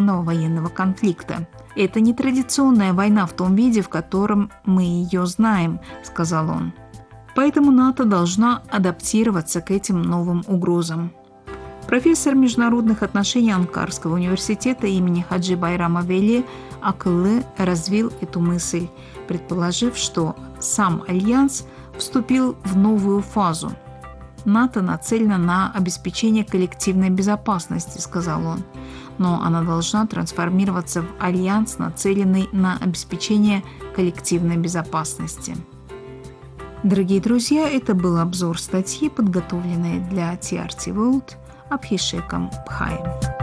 традиционного военного конфликта. «Это не традиционная война в том виде, в котором мы ее знаем», – сказал он. «Поэтому НАТО должна адаптироваться к этим новым угрозам». Профессор международных отношений Анкарского университета имени Хаджи Байрама Вели Акыллы развил эту мысль, предположив, что сам Альянс вступил в новую фазу. «НАТО нацелена на обеспечение коллективной безопасности», – сказал он, «но она должна трансформироваться в альянс, нацеленный на обеспечение коллективной безопасности». Дорогие друзья, это был обзор статьи, подготовленной для TRT World Абхишеком Пхаем.